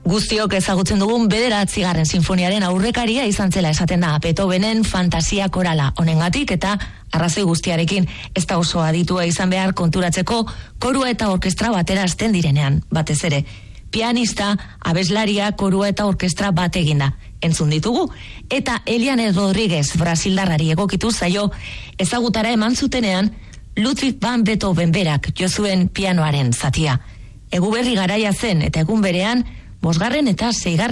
Guztiok ezagutzen dugun 9. sinfoniaren aurrekaria izan zela esaten da Beethovenen fantasia korala. Honengatik eta arrazoi guztiarekin ez da oso aditua izan behar konturatzeko korua eta orkestra batera hasten direnean. Batez ere, pianista, abeslaria, korua eta orkestra bat eginda. Entzun ditugu, eta Eliane Rodriguez brasildarrari egokitu zaio ezagutara eman zutenean Ludwig van Beethoven berak jo zuen pianoaren zatia. Eguberri garaia zen eta egun berean 5. eta 6.